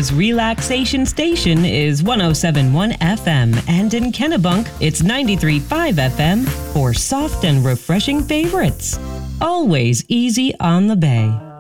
Bay's relaxation station is 107.1 FM, and in Kennebunk, it's 93.5 FM for soft and refreshing favorites. Always easy on the Bay.